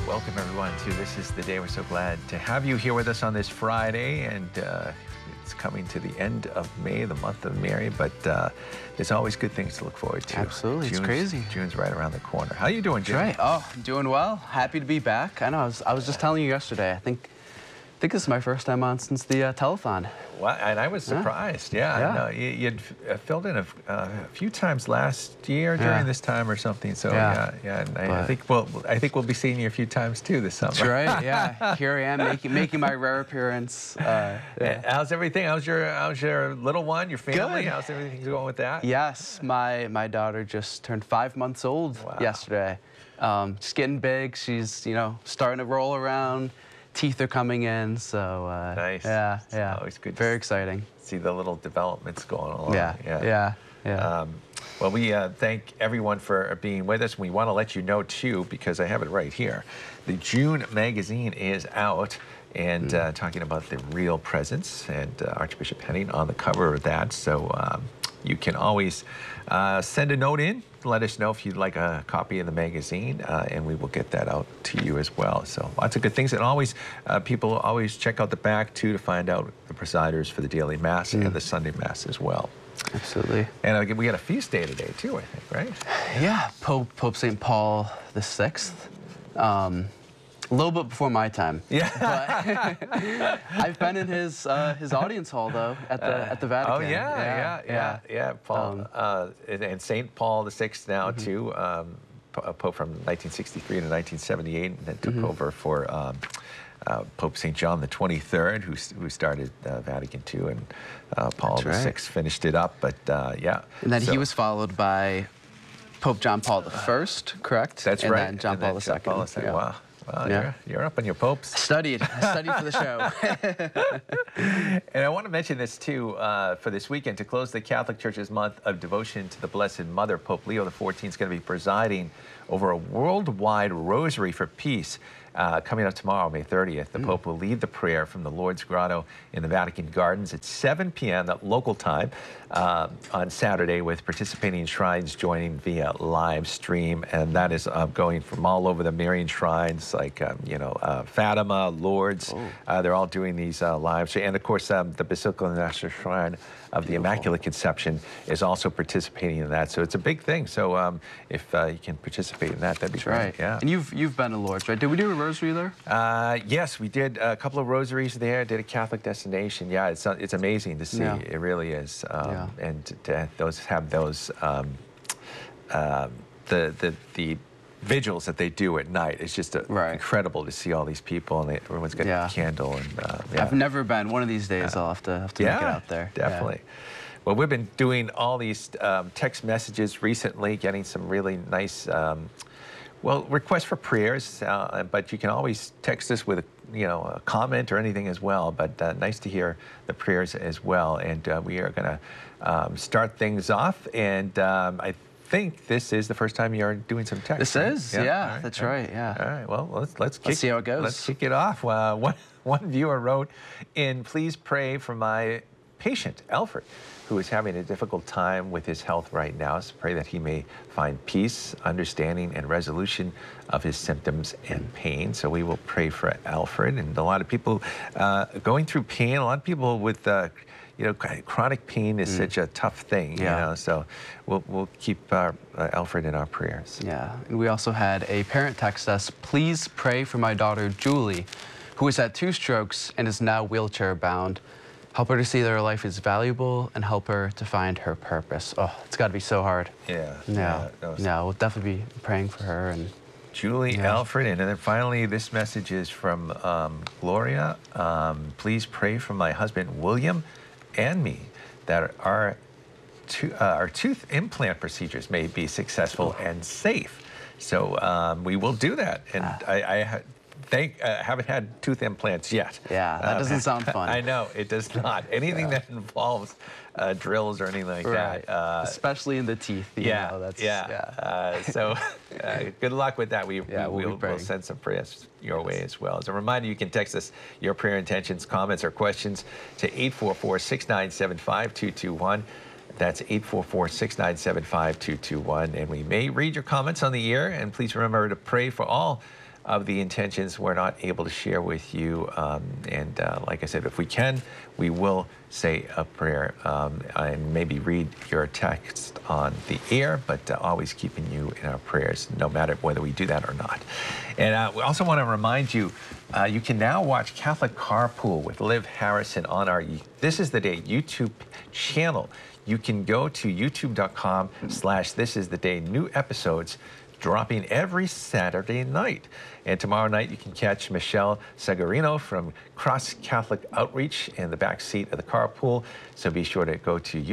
Welcome, everyone, to This is the Day. We're so glad to have you here with us on this Friday, and it's coming to the end of May, the month of Mary, but there's always good things to look forward to. Absolutely, it's crazy. June's right around the corner. How you doing, June? That's right. Oh, I'm doing well. Happy to be back. I know, I was just telling you yesterday, I think this is my first time on since the telethon. Well, and I was surprised. Yeah. No, you'd filled in a few times last year during this time or something. So yeah. And I think we'll be seeing you a few times too this summer. That's right. Yeah. Here I am making my rare appearance. How's everything? How's your little one? Your family? Good. How's everything going with that? Yes, my daughter just turned 5 months old yesterday. Just getting big. She's starting to roll around. Teeth are coming in, so nice. Yeah. Always good. Very exciting. See the little developments going along. Yeah. Well, we thank everyone for being with us. We want to let you know too, because I have it right here. The June magazine is out, and talking about the real presence, and Archbishop Henning on the cover of that. So you can always send a note in. Let us know if you'd like a copy of the magazine, and we will get that out to you as well. So lots of good things. And always, people always check out the back, too, to find out the presiders for the daily Mass and the Sunday Mass as well. Absolutely. And we got a feast day today, too, I think, right? Yeah, Pope St. Paul VI. A little bit before my time. Yeah. But I've been in his audience hall though at the Vatican. Oh yeah. Paul and Saint Paul VI now too. A Pope from 1963 to 1978, and then took over for Pope St. John the 23rd, who started Vatican II, and Paul VI finished it up. But yeah. And then he was followed by Pope John Paul I, correct? That's and right. Then John Paul II. Yeah. Wow. Well, you're up on your popes. I studied for the show. And I want to mention this too, for this weekend, to close the Catholic Church's month of devotion to the Blessed Mother. Pope Leo XIV is going to be presiding over a worldwide rosary for peace. Coming up tomorrow, May 30th, the Pope will lead the prayer from the Lord's Grotto in the Vatican Gardens at 7 p.m. at local time on Saturday, with participating shrines joining via live stream. And that is going from all over the Marian shrines, like, Fatima, Lourdes. They're all doing these live. And, of course, the Basilica of the National Shrine of the Immaculate Conception is also participating in that. So it's a big thing. So if you can participate in that, that'd be great. Right. Yeah. And you've been to Lourdes, right? Did we do a rosary there? Yes, we did a couple of rosaries there. Did a Catholic destination. Yeah, it's amazing to see. Yeah. It really is. And to have those the vigils that they do at night. It's just incredible to see all these people, and everyone's got a candle. And I've never been. One of these days, I'll have to make it out there. Definitely. Yeah. Well, we've been doing all these text messages recently, getting some really nice requests for prayers. But you can always text us with a comment or anything as well. But nice to hear the prayers as well. And we are going to start things off. And I think this is the first time you're doing some text. This is, yeah, that's right, yeah. All right, well, let's see how it goes. Let's kick it off. One viewer wrote in, "Please pray for my patient, Alfred, who is having a difficult time with his health right now. So pray that he may find peace, understanding, and resolution of his symptoms and pain." So we will pray for Alfred. And a lot of people going through pain, a lot of people with chronic pain is such a tough thing, so we'll keep Alfred in our prayers. Yeah, and we also had a parent text us, "Please pray for my daughter, Julie, who has had 2 strokes and is now wheelchair bound. Help her to see that her life is valuable and help her to find her purpose." Oh, it's got to be so hard. Yeah. We'll definitely be praying for her. And Julie, Alfred, and then finally this message is from Gloria. "Please pray for my husband, William, and me, that our tooth implant procedures may be successful and safe." So we will do that. And I haven't had tooth implants yet. Yeah, that doesn't sound fun. I know, it does not. Anything that involves drills or anything like that. Especially in the teeth. So good luck with that. We'll send some prayers your way as well. As a reminder, you can text us your prayer intentions, comments, or questions to 844-697-5221. That's 844-697-5221. And we may read your comments on the air. And please remember to pray for all of the intentions we're not able to share with you. And like I said, if we can, we will say a prayer and maybe read your text on the air, but always keeping you in our prayers, no matter whether we do that or not. And we also want to remind you, you can now watch Catholic Carpool with Liv Harrison on our This Is the Day YouTube channel. You can go to youtube.com/thisistheday. New episodes dropping every Saturday night. And tomorrow night, you can catch Michelle Segarino from Cross Catholic Outreach in the back seat of the carpool. So be sure to go to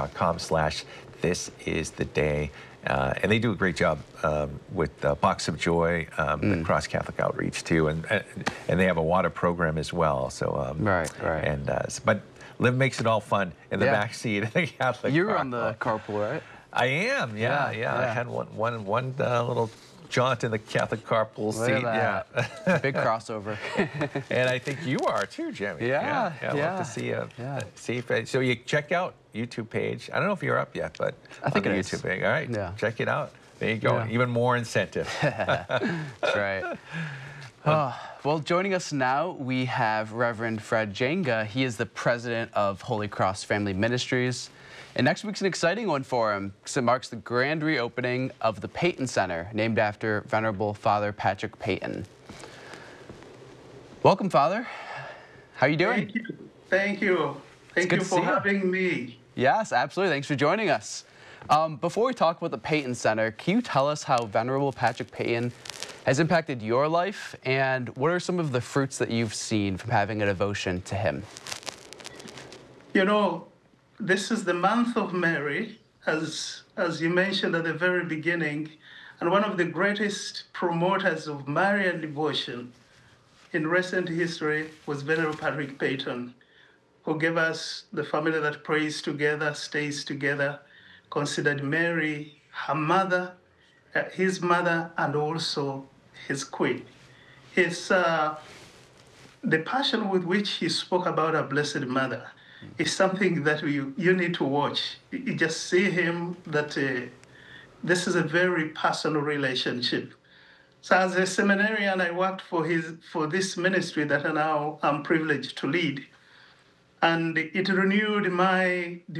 youtube.com/thisistheday. And they do a great job with Box of Joy, the Cross Catholic Outreach too, and they have a water program as well. So Right. And but Liv makes it all fun in the back seat of the Catholic. You're on the carpool, right? I am, yeah. I had one little jaunt in the Catholic carpool seat. Yeah, big crossover. And I think you are too, Jimmy. Yeah. I'd love to see if so you check out YouTube page. I don't know if you're up yet, but I think on the it is. YouTube page. All right, check it out. There you go. Yeah. Even more incentive. That's right. Well, joining us now, we have Reverend Fred Jenga. He is the president of Holy Cross Family Ministries. And next week's an exciting one for him because it marks the grand reopening of the Peyton Center, named after Venerable Father Patrick Peyton. Welcome, Father. How are you doing? Thank you. Thank you for having me. Yes, absolutely. Thanks for joining us. Before we talk about the Peyton Center, can you tell us how Venerable Patrick Peyton has impacted your life, and what are some of the fruits that you've seen from having a devotion to him? You know, this is the month of Mary, as you mentioned at the very beginning, and one of the greatest promoters of Marian devotion in recent history was Venerable Patrick Peyton, who gave us the family that prays together, stays together, considered Mary her mother, his mother, and also his queen. It's the passion with which he spoke about our Blessed Mother is something that you need to watch. You just see him that this is a very personal relationship. So as a seminarian, I worked for this ministry that now I'm privileged to lead. And it renewed my